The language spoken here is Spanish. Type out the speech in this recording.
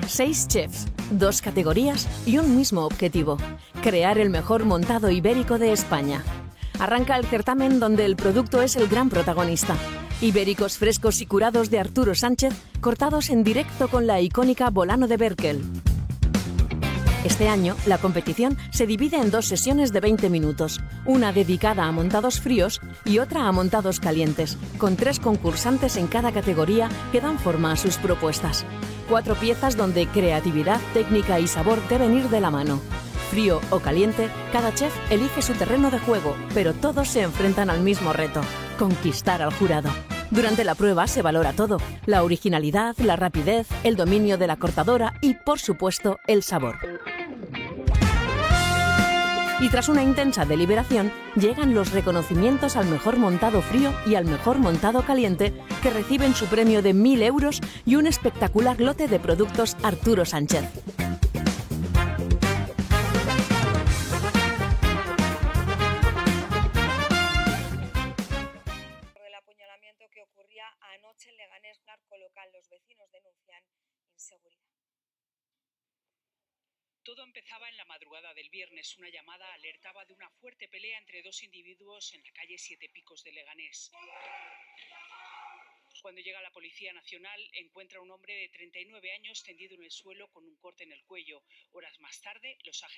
6 chefs, 2 categorías y un mismo objetivo: crear el mejor montado ibérico de España. Arranca el certamen donde el producto es el gran protagonista. Ibéricos frescos y curados de Arturo Sánchez, cortados en directo con la icónica Bolano de Berkel. Este año, la competición se divide en 2 sesiones de 20 minutos, una dedicada a montados fríos y otra a montados calientes, con 3 concursantes en cada categoría que dan forma a sus propuestas. 4 piezas donde creatividad, técnica y sabor deben ir de la mano. Frío o caliente, cada chef elige su terreno de juego, pero todos se enfrentan al mismo reto: conquistar al jurado. Durante la prueba se valora todo: la originalidad, la rapidez, el dominio de la cortadora y, por supuesto, el sabor. Y tras una intensa deliberación, llegan los reconocimientos al mejor montado frío y al mejor montado caliente, que reciben su premio de 1.000 euros y un espectacular lote de productos Arturo Sánchez. El apuñalamiento que ocurría anoche en Leganés, narcolocal. Los vecinos denuncian inseguridad. Todo empezaba en la madrugada del viernes. Una llamada alertaba de una fuerte pelea entre 2 individuos en la calle Siete Picos de Leganés. Cuando llega la Policía Nacional, encuentra a un hombre de 39 años tendido en el suelo con un corte en el cuello. Horas más tarde, los agentes